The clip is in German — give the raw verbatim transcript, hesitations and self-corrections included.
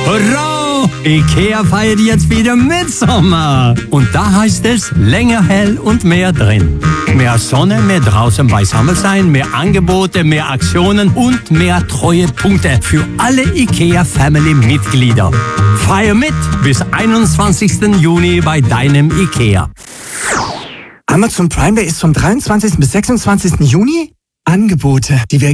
Hurra! IKEA feiert jetzt wieder Mitsommer. Und da heißt es länger hell und mehr drin. Mehr Sonne, mehr draußen beisammen sein, mehr Angebote, mehr Aktionen und mehr Treuepunkte für alle IKEA-Family-Mitglieder. Feier mit bis einundzwanzigsten Juni bei deinem IKEA. Amazon Prime Day ist vom dreiundzwanzigsten bis sechsundzwanzigsten Juni. Angebote, die wir